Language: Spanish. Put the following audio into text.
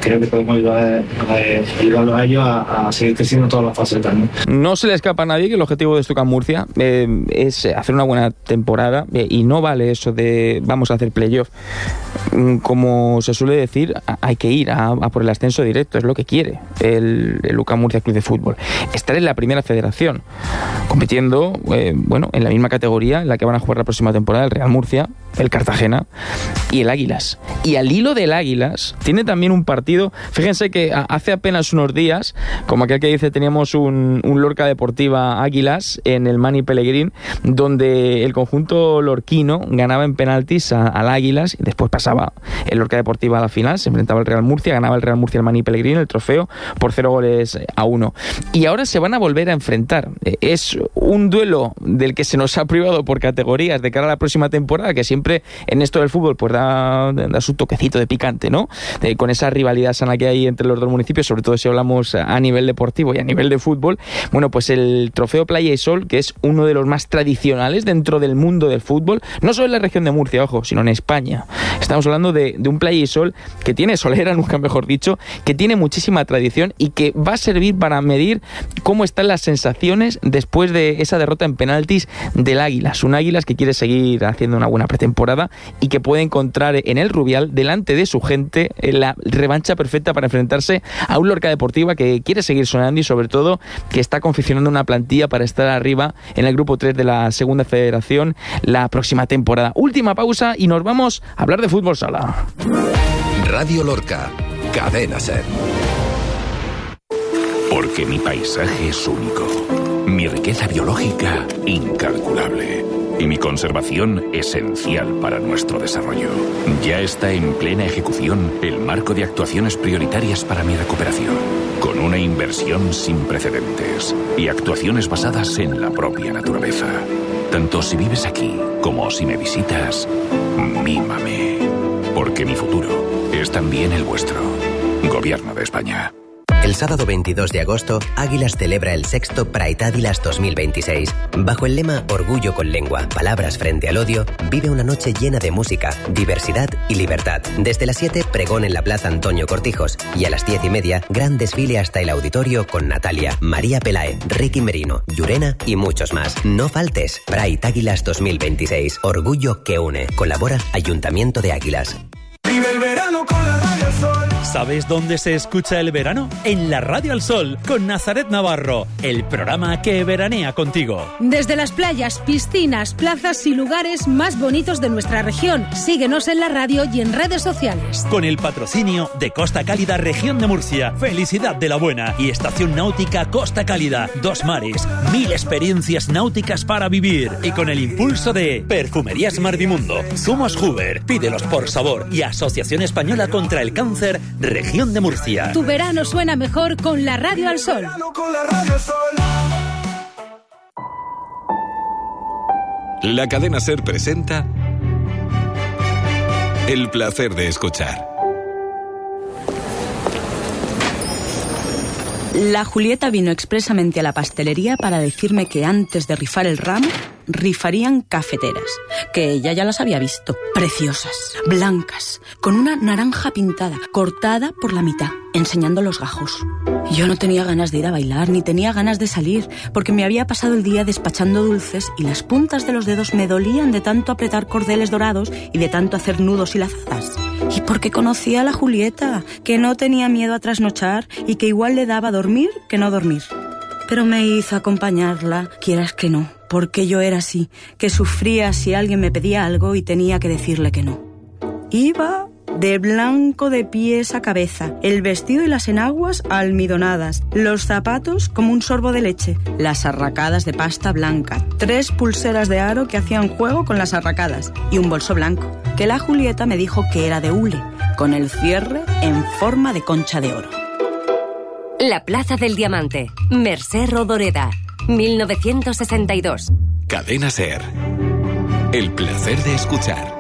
creo que podemos ayudarlos a ellos a seguir creciendo en todas las fases también. No se le escapa a nadie que el objetivo de Stuttgart Murcia es hacer una buena temporada, y no vale eso de vamos a hacer playoff. Como se suele decir, hay que ir a por el ascenso directo, es lo que quiere el UCAM Murcia Club de Fútbol. Estar en la primera federación, compitiendo en la misma categoría en la que van a jugar la próxima temporada el Real Murcia, el Cartagena y el Águilas. Y al hilo del Águilas tiene también un partido, fíjense que hace apenas unos días, como aquel que dice, teníamos un Lorca Deportiva Águilas en el Mani Pellegrín, donde el conjunto lorquino ganaba en penaltis al Águilas y después pasaba el Lorca Deportiva a la final, se enfrentaba al Real Murcia, ganaba el Real Murcia el Mani Pellegrín, el trofeo, por 0-1. Y ahora se van a volver a enfrentar. Es un duelo del que se nos ha privado por categorías de cara a la próxima temporada, que siempre en esto del fútbol pues da su toquecito de picante, ¿no? Con esa rivalidad sana que hay entre los dos municipios, sobre todo si hablamos a nivel deportivo y a nivel de fútbol. Bueno, pues el trofeo Playa y Sol, que es uno de los más tradicionales dentro del mundo del fútbol, no solo en la región de Murcia, ojo, sino en España. Estamos hablando de un Playa y Sol que tiene solera, nunca mejor dicho, que tiene muchísima tradición y que va a servir para medir cómo están las sensaciones después de esa derrota en penaltis del Águilas. Un Águilas que quiere seguir haciendo una buena pretemporada y que puede encontrar en el Rubial, delante de su gente, la revancha perfecta para enfrentarse a un Lorca Deportiva que quiere seguir sonando y sobre todo que está confeccionando una plantilla para estar arriba en el grupo 3 de la segunda federación la próxima temporada. Última pausa y nos vamos a hablar de fútbol sala. Radio Lorca, Cadena SER. Porque mi paisaje es único, mi riqueza biológica incalculable y mi conservación esencial para nuestro desarrollo. Ya está en plena ejecución el marco de actuaciones prioritarias para mi recuperación, con una inversión sin precedentes y actuaciones basadas en la propia naturaleza. Tanto si vives aquí como si me visitas, mímame, porque mi futuro es también el vuestro. Gobierno de España. El sábado 22 de agosto, Águilas celebra el 6º Pride Águilas 2026. Bajo el lema Orgullo con lengua, palabras frente al odio, vive una noche llena de música, diversidad y libertad. Desde las 7, pregón en la Plaza Antonio Cortijos y a las 10:30, gran desfile hasta el auditorio con Natalia, María Pelae, Ricky Merino, Llurena y muchos más. No faltes. Pride Águilas 2026. Orgullo que une. Colabora Ayuntamiento de Águilas. Vive el verano con la Radio al Sol. ¿Sabes dónde se escucha el verano? En la Radio al Sol, con Nazaret Navarro, el programa que veranea contigo. Desde las playas, piscinas, plazas y lugares más bonitos de nuestra región. Síguenos en la radio y en redes sociales. Con el patrocinio de Costa Cálida Región de Murcia, Felicidad de la Buena y Estación Náutica Costa Cálida. 2 mares, 1000 experiencias náuticas para vivir. Y con el impulso de Perfumerías Mardimundo, Zumos Huber, Pídelos por Sabor y Asociación Española contra el Cáncer, Región de Murcia. Tu verano suena mejor con la Radio al Sol. La Cadena SER presenta El placer de escuchar. La Julieta vino expresamente a la pastelería para decirme que antes de rifar el ramo, rifarían cafeteras, que ella ya las había visto. Preciosas, blancas, con una naranja pintada, cortada por la mitad, enseñando los gajos. Yo no tenía ganas de ir a bailar, ni tenía ganas de salir, porque me había pasado el día despachando dulces y las puntas de los dedos me dolían de tanto apretar cordeles dorados y de tanto hacer nudos y lazadas. Y porque conocía a la Julieta, que no tenía miedo a trasnochar y que igual le daba dormir que no dormir. Pero me hizo acompañarla, quieras que no, porque yo era así, que sufría si alguien me pedía algo y tenía que decirle que no. Iba de blanco de pies a cabeza, el vestido y las enaguas almidonadas, los zapatos como un sorbo de leche, las arracadas de pasta blanca, 3 pulseras de aro que hacían juego con las arracadas y un bolso blanco, que la Julieta me dijo que era de hule, con el cierre en forma de concha de oro. La Plaza del Diamante, Mercè Rodoreda, 1962. Cadena SER. El placer de escuchar.